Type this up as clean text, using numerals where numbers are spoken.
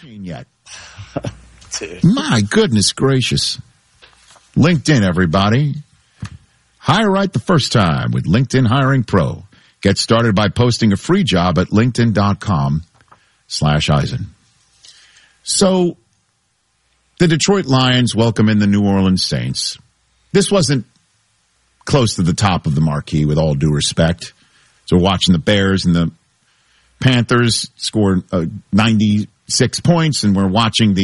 Yet. My goodness gracious. LinkedIn, everybody. Hire right the first time with LinkedIn Hiring Pro. Get started by posting a free job at linkedin.com/Eisen. So, the Detroit Lions welcome in the New Orleans Saints. This wasn't close to the top of the marquee, with all due respect. So we're watching the Bears and the Panthers score 96 points, and we're watching the